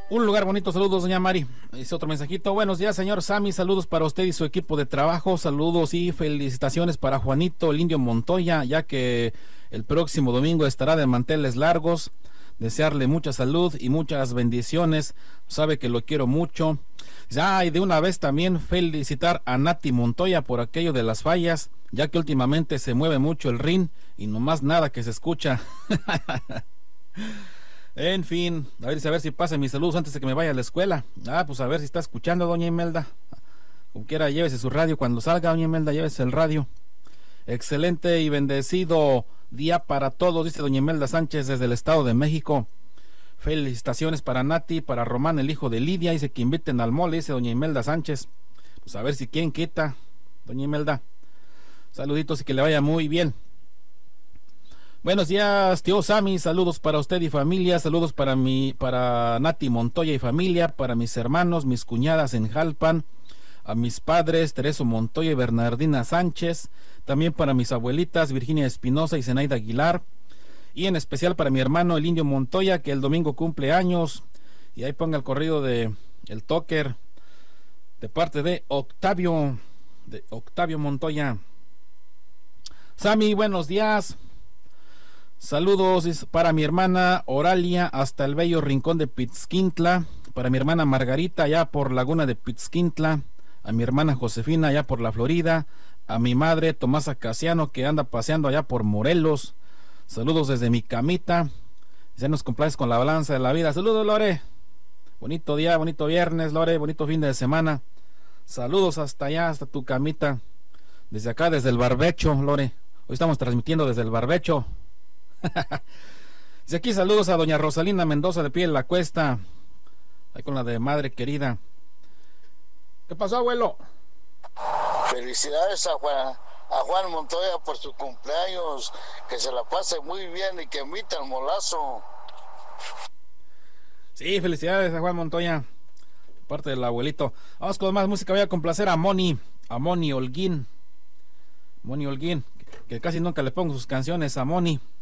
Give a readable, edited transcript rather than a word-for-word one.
Un lugar bonito, saludos doña Mari. Dice otro mensajito, buenos días señor Sammy, saludos para usted y su equipo de trabajo, saludos y felicitaciones para Juanito el Indio Montoya, ya que el próximo domingo estará de manteles largos. Desearle mucha salud y muchas bendiciones, sabe que lo quiero mucho. Y de una vez también felicitar a Nati Montoya por aquello de las fallas, ya que últimamente se mueve mucho el ring y nomás nada que se escucha. En fin, a ver si pasa mis saludos antes de que me vaya a la escuela. Pues a ver si está escuchando doña Imelda. Como quiera, llévese su radio cuando salga, doña Imelda, llévese el radio. Excelente y bendecido día para todos, dice doña Imelda Sánchez desde el Estado de México. Felicitaciones para Nati, para Román, el hijo de Lidia, dice que inviten al mole, dice doña Imelda Sánchez. Pues a ver si quién quita, doña Imelda. Saluditos y que le vaya muy bien. Buenos días, tío Sammy, saludos para usted y familia, saludos para Nati Montoya y familia, para mis hermanos, mis cuñadas en Jalpan, a mis padres, Tereso Montoya y Bernardina Sánchez, también para mis abuelitas, Virginia Espinosa y Zenaida Aguilar, y en especial para mi hermano, el Indio Montoya, que el domingo cumple años, y ahí ponga el corrido de El Toker, de parte de Octavio Montoya. Sammy, buenos días. Saludos para mi hermana Oralia hasta el bello rincón de Pitzquintla, para mi hermana Margarita allá por Laguna de Pitzquintla, a mi hermana Josefina allá por la Florida, a mi madre Tomasa Casiano que anda paseando allá por Morelos. Saludos desde mi camita. Ya nos complaces con la balanza de la vida. Saludos, Lore. Bonito día, bonito viernes, Lore, bonito fin de semana. Saludos hasta allá, hasta tu camita. Desde acá, desde el barbecho, Lore. Hoy estamos transmitiendo desde el barbecho. Desde aquí saludos a doña Rosalina Mendoza de Pie en la Cuesta, ahí con la de madre querida. ¿Qué pasó, abuelo? Felicidades a Juan Montoya por su cumpleaños, que se la pase muy bien y que emita el molazo. Sí, felicidades a Juan Montoya, parte del abuelito. Vamos con más música, voy a complacer a Moni Holguín, que casi nunca le pongo sus canciones a Moni.